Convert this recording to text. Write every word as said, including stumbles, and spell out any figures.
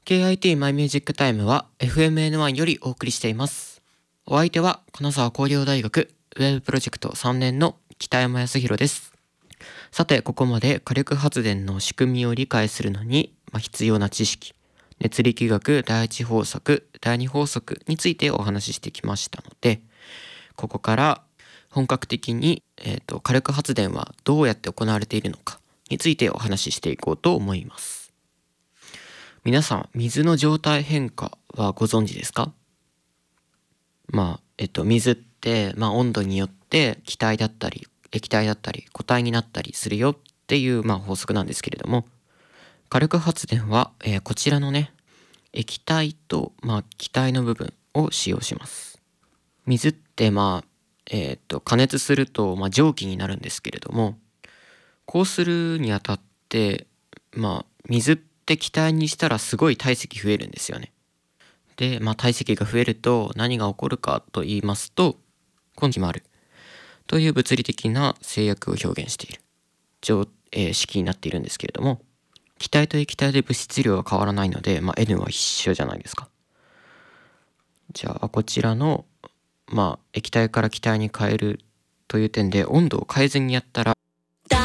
ケーアイティー マイミュージックタイムは エフエムエヌワン よりお送りしています。お相手は金沢工業大学ウェブプロジェクトさんねんの北山康弘です。さて、ここまで火力発電の仕組みを理解するのに、まあ、必要な知識、熱力学第一法則、第二法則についてお話ししてきましたので、ここから本格的に、えーと、火力発電はどうやって行われているのかについてお話ししていこうと思います。皆さん、水の状態変化はご存知ですか？まあ、えっと、水って、まあ、温度によって気体だったり、液体だったり、固体になったりするよっていう、まあ、法則なんですけれども、火力発電は、えーこちらのね、液体と、まあ、気体の部分を使用します。水って、まあ、えっと、加熱すると、まあ、蒸気になるんですけれども、こうするにあたって、まあ、水って気体にしたらすごい体積増えるんですよね。で、まあ、体積が増えると何が起こるかと言いますと、根気もあるという物理的な制約を表現している上、えー式になっているんですけれども、気体と液体で物質量は変わらないので、まあ、N は一緒じゃないですか。じゃあこちらの、まあ、液体から気体に変えるという点で温度を変えずにやったら